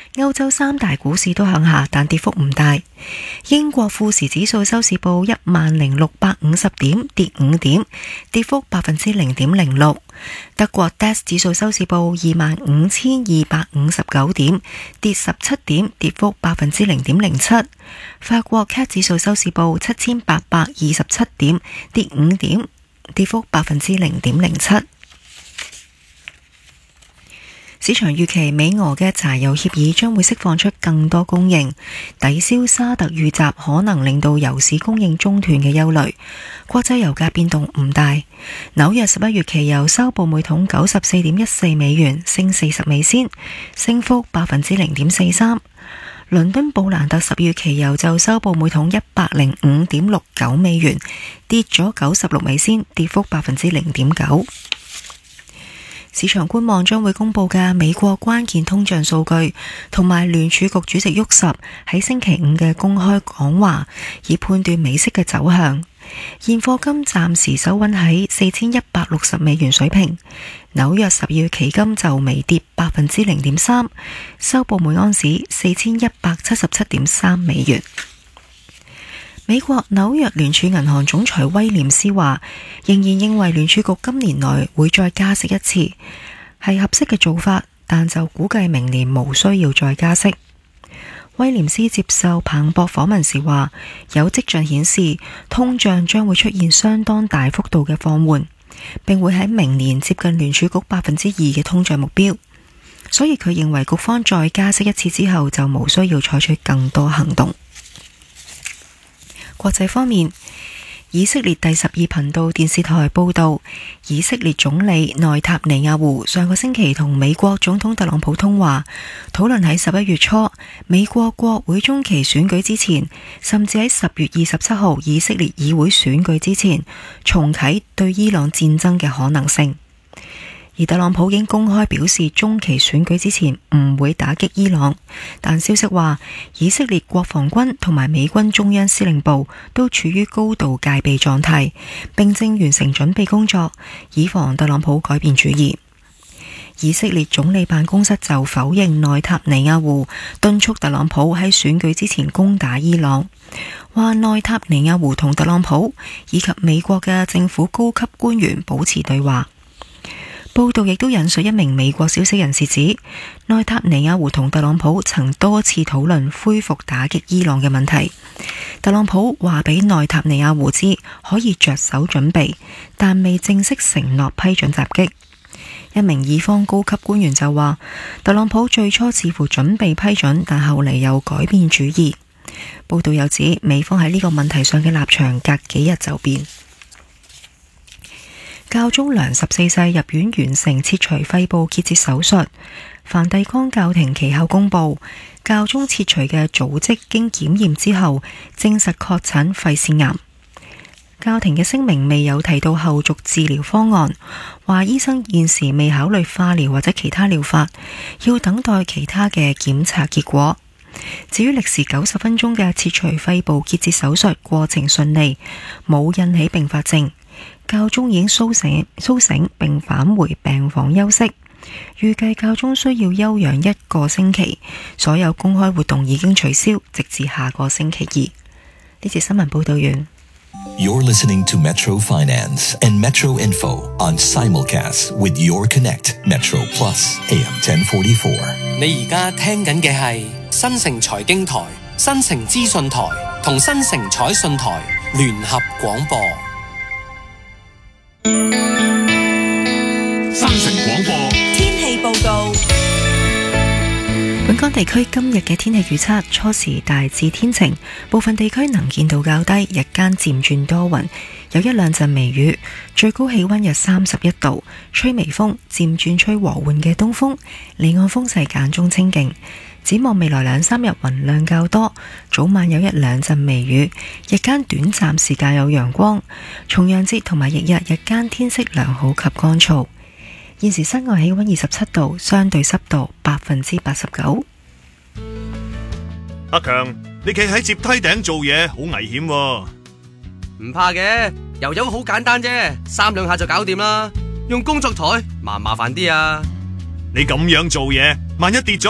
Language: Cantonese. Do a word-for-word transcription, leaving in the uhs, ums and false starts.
歐洲三大股市都向下，但跌幅唔大。英國富時指數收市報一萬零六百五十點，跌五點，跌幅百分之零點零六。德國 D A X 指數收市報二萬五千二百五十九點，跌十七點，跌幅百分之零點零七。法國 C A C 指數收市報七千八百二十七點，跌五點，跌幅百分之零點零七。市場預期美俄嘅柴油協議將會釋放出更多供應，抵消沙特遇襲可能令到油市供應中斷嘅憂慮。國際油價變動唔大，紐約十一月期油收報每桶九十四點一四美元，升四十美仙，升幅百分之零點四三。倫敦布蘭特十月期油就收報每桶一百零五點六九美元，跌咗九十六美仙，跌幅百分之零點九。市場觀望將會公佈嘅美國關鍵通脹數據，同埋聯儲局主席沃什喺星期五嘅公開講話，以判斷美息嘅走向。現貨金暫時收穩喺四千一百六十美元水平，紐約十二月期金就微跌百分之零點三，收報每盎司四千一百七十七點三美元。美國紐約聯儲銀行總裁威廉斯話，仍然認為聯儲局今年內會再加息一次，係合適嘅做法，但就估計明年無需要再加息。威廉斯接受彭博訪問時話，有跡象顯示通脹將會出現相當大幅度嘅放緩，並會喺明年接近聯儲局百分之二嘅通脹目標，所以佢認為局方再加息一次之後就無需要採取更多行動。國際方面，以色列第十二頻道電視台報道，以色列總理內塔尼亞胡上個星期同美國總統特朗普通話，討論喺十一月初美國國會中期選舉之前，甚至喺十月二十七號以色列議會選舉之前，重啟對伊朗戰爭嘅可能性。而特朗普已經公開表示，中期選舉之前唔會打擊伊朗，但消息話，以色列國防軍同埋美軍中央司令部都處於高度戒備狀態，並正完成準備工作，以防特朗普改變主意。以色列總理辦公室就否認內塔尼亞胡敦促特朗普喺選舉之前攻打伊朗，話內塔尼亞胡同特朗普以及美國嘅政府高級官員保持對話。報道亦都引述一名美國消息人士指，內塔尼亞胡同特朗普曾多次討論恢復打擊伊朗嘅問題。特朗普話俾內塔尼亞胡知可以着手準備，但未正式承諾批准襲擊。一名以方高級官員就話，特朗普最初似乎準備批准，但後嚟又改變主意。報道又指，美方喺呢個問題上嘅立場隔幾日就變。教宗良十四世入院完成切除肺部結節手術，梵蒂岡教廷其後公布，教宗切除嘅組織經檢驗之後證實確診肺腺癌。教廷嘅聲明未有提到後續治療方案，話醫生現時未考慮化療或者其他療法，要等待其他嘅檢查結果。至於歷時九十分鐘嘅切除肺部結節手術過程順利，冇引起併發症。教宗已經蘇醒，蘇醒並返回病房休息。預計教宗需要休養一個星期，所有公開活動已經取消，直至下個星期二。呢節新聞報道完。 You're listening to Metro Finance and Metro Info on simulcast with Your Connect Metro Plus A M ten forty-four。 你而家聽緊嘅係新城財經台、新城資訊台同新城彩訊台聯合廣播。 新城廣播天氣報告。 本港地區今日嘅天氣預測，初時大致天晴，部分地區能見度較低，日間漸轉多雲，有一兩陣微雨，最高氣溫約三十一度，吹微風，漸轉吹和緩嘅東風，離岸風勢間中清勁。展望未來兩三日雲量較多，早晚有一兩陣微雨，日間短暫時間有陽光。重陽節同埋翌日日間天色良好及乾燥。現時室外氣溫二十七度，相對濕度百分之八十九。 阿強，你企喺接梯頂做嘢好危險喎。 唔怕嘅，游泳好簡單啫，三兩下就搞掂啦。用工作台麻唔麻煩啲啊？ 你咁樣做嘢，萬一跌咗